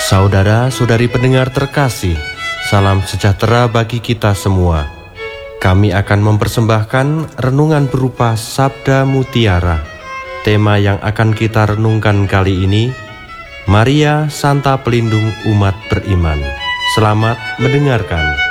Saudara-saudari pendengar terkasih, salam sejahtera bagi kita semua. Kami akan mempersembahkan renungan berupa Sabda Mutiara. Tema yang akan kita renungkan kali ini, Maria Santa Pelindung Umat Beriman. Selamat mendengarkan.